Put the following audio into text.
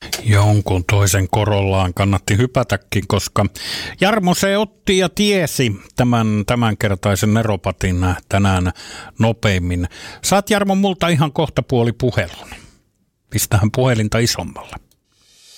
Jonkun toisen korollaan kannatti hypätäkin, koska Jarmo se otti ja tiesi tämänkertaisen Neropatin tänään nopeimmin. Saat Jarmo multa ihan kohta puoli puhelun. Pistähän puhelinta isommalle.